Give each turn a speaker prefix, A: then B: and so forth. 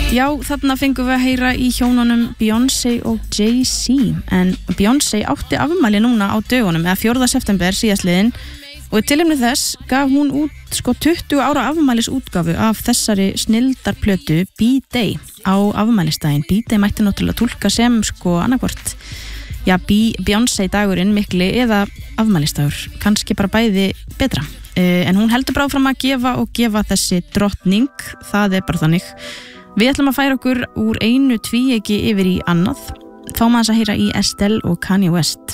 A: Já, þarna fengum við að heyra í hjónunum Beyoncé og Jay-Z, en Beyoncé átti afmæli núna á dögunum, eða 4. september síðastliðin, og í tilefni þess gaf hún út 20 ára afmælis útgáfu af þessari snilldarplötu B-Day á afmælistaginn. B-Day mætti náttúrulega túlka sem annarkvort, já, Beyoncé dagurinn mikli eða afmælistagur, kannski bara bæði betra. En hún heldur bara áfram að gefa þessi drottning, það bara þannig. Við ætlum að færa okkur úr einu tvíeyki yfir í annað. Fáum aðeins að heyra í Estelle og Kanye West.